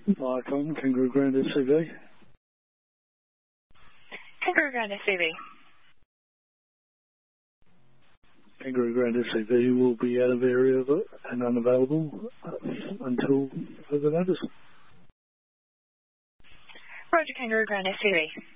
Viacom, Kangaroo Grand SCV. Kangaroo Grand SCV. Kangaroo Grand SCV will be out of area and unavailable until further notice. Roger, Kangaroo Grand SCV.